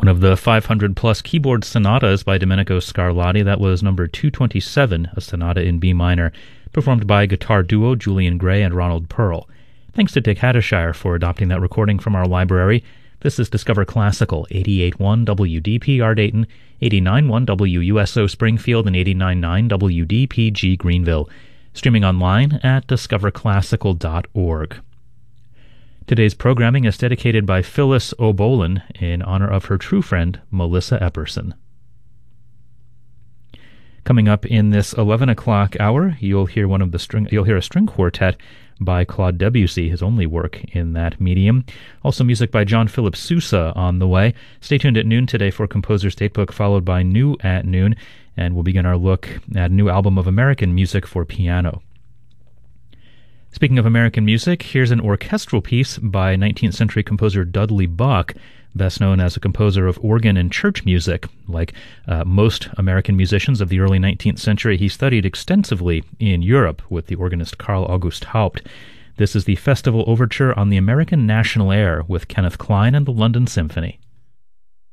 One of the 500-plus keyboard sonatas by Domenico Scarlatti. That was number 227, a sonata in B minor, performed by guitar duo Julian Gray and Ronald Pearl. Thanks to Dick Haddishire for adopting that recording from our library. This is Discover Classical, 88.1 WDPR Dayton, 89.1 WUSO Springfield, and 89.9 WDPG Greenville. Streaming online at discoverclassical.org. Today's programming is dedicated by Phyllis O'Bolin in honor of her true friend, Melissa Epperson. Coming up in this 11 o'clock hour, you'll hear a string quartet by Claude Debussy, his only work in that medium. Also music by John Philip Sousa on the way. Stay tuned at noon today for Composer's Datebook, followed by New at Noon, and we'll begin our look at a new album of American music for piano. Speaking of American music, here's an orchestral piece by 19th century composer Dudley Buck, best known as a composer of organ and church music. Like most American musicians of the early 19th century, he studied extensively in Europe with the organist Carl August Haupt. This is the Festival Overture on the American National Air with Kenneth Klein and the London Symphony.